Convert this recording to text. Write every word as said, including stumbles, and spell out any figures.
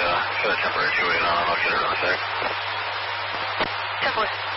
uh, for the temporary two eight on, I'll get it in a sec. ten four.